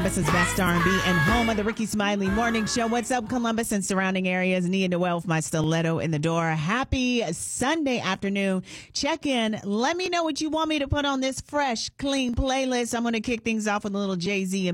Columbus's best R&B and home of the Ricky Smiley Morning Show. What's up, Columbus and surrounding areas? Nia Noel with my stiletto in the door. Happy Sunday afternoon. Check in. Let me know what you want me to put on this fresh, clean playlist. I'm going to kick things off with a little Jay-Z and